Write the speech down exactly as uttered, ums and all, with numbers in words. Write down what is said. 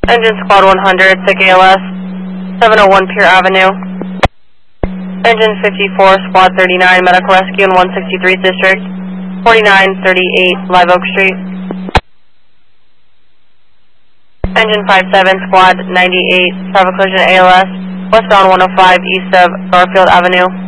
Engine Squad one hundred, sick A L S, seven oh one Pier Avenue. Engine fifty-four, Squad thirty-nine, medical rescue in one sixty-three District, forty-nine thirty-eight Live Oak Street. Engine fifty-seven, Squad ninety-eight, traffic collision A L S, westbound one oh five east of Garfield Avenue.